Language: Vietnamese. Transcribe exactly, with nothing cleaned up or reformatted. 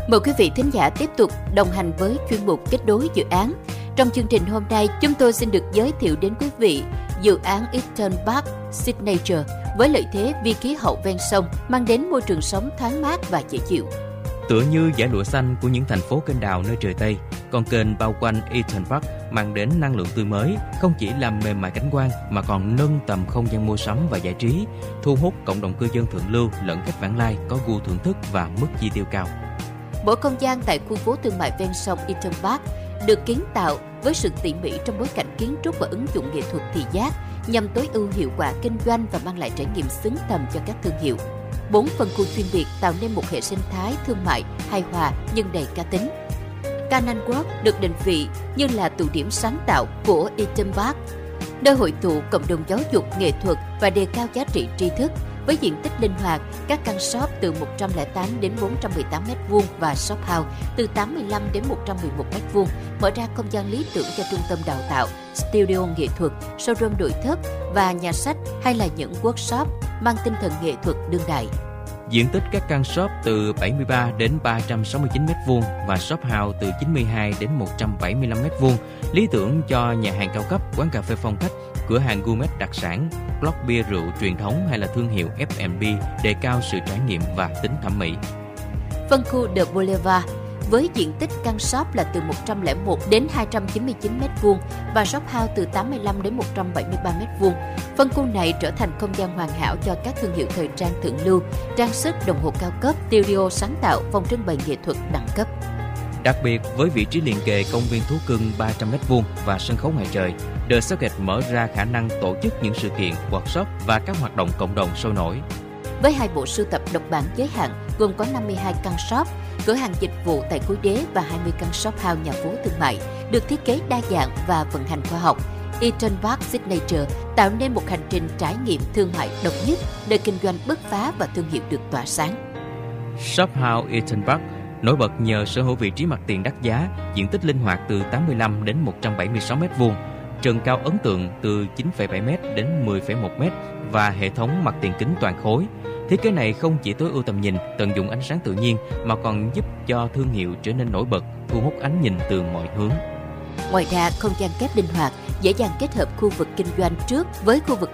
Mời quý vị thính giả tiếp tục đồng hành với chuyên mục kết nối dự án. Trong chương trình hôm nay, chúng tôi xin được giới thiệu đến quý vị dự án Eaton Park Signature với lợi thế vi khí hậu ven sông, mang đến môi trường sống thoáng mát và dễ chịu. Tựa như dải lụa xanh của những thành phố kênh đào nơi trời Tây, con kênh bao quanh Eaton Park mang đến năng lượng tươi mới, không chỉ làm mềm mại cảnh quan mà còn nâng tầm không gian mua sắm và giải trí, thu hút cộng đồng cư dân thượng lưu lẫn khách vãng lai có gu thưởng thức và mức chi tiêu cao. Mỗi không gian tại khu phố thương mại ven sông Eaton Park được kiến tạo với sự tỉ mỉ trong bối cảnh kiến trúc và ứng dụng nghệ thuật thị giác nhằm tối ưu hiệu quả kinh doanh và mang lại trải nghiệm xứng tầm cho các thương hiệu. Bốn phân khu chuyên biệt tạo nên một hệ sinh thái thương mại hài hòa nhưng đầy cá tính. Canaan Walk được định vị như là tụ điểm sáng tạo của Eaton Park, nơi hội tụ cộng đồng giáo dục, nghệ thuật và đề cao giá trị tri thức. Với diện tích linh hoạt, các căn shop từ một trăm lẻ tám đến bốn trăm mười tám mét vuông và shop house từ tám mươi lăm đến một trăm mười một mét vuông, mở ra không gian lý tưởng cho trung tâm đào tạo, studio nghệ thuật, showroom nội thất và nhà sách hay là những workshop mang tinh thần nghệ thuật đương đại. Diện tích các căn shop từ bảy mươi ba đến ba trăm sáu mươi chín mét vuông và shop house từ chín mươi hai đến một trăm bảy mươi lăm mét vuông, lý tưởng cho nhà hàng cao cấp, quán cà phê phong cách, cửa hàng gourmet đặc sản, blog bia rượu truyền thống hay là thương hiệu ép and bê đề cao sự trải nghiệm và tính thẩm mỹ. Phân khu The Boulevard với diện tích căn shop là từ một trăm lẻ một đến hai trăm chín mươi chín mét vuông và shop house từ tám mươi lăm đến một trăm bảy mươi ba mét vuông. Phân khu này trở thành không gian hoàn hảo cho các thương hiệu thời trang thượng lưu, trang sức, đồng hồ cao cấp, studio sáng tạo, phòng trưng bày nghệ thuật đẳng cấp. Đặc biệt với vị trí liền kề công viên thú cưng ba trăm mét vuông và sân khấu ngoài trời, The Circuit mở ra khả năng tổ chức những sự kiện, workshop và các hoạt động cộng đồng sôi nổi. Với hai bộ sưu tập độc bản giới hạn gồm có năm mươi hai căn shop, cửa hàng dịch vụ tại cuối đế và hai mươi căn shop house nhà phố thương mại, được thiết kế đa dạng và vận hành khoa học. Eaton Park Signature tạo nên một hành trình trải nghiệm thương mại độc nhất, nơi kinh doanh bứt phá và thương hiệu được tỏa sáng. Shop House Eaton Park nổi bật nhờ sở hữu vị trí mặt tiền đắt giá, diện tích linh hoạt từ tám mươi lăm đến một trăm bảy mươi sáu mét vuông, trần cao ấn tượng từ chín phẩy bảy mét đến mười phẩy một mét và hệ thống mặt tiền kính toàn khối. Thiết kế này không chỉ tối ưu tầm nhìn, tận dụng ánh sáng tự nhiên mà còn giúp cho thương hiệu trở nên nổi bật, thu hút ánh nhìn từ mọi hướng. Ngoài ra, không gian kép linh hoạt, dễ dàng kết hợp khu vực kinh doanh trước với khu vực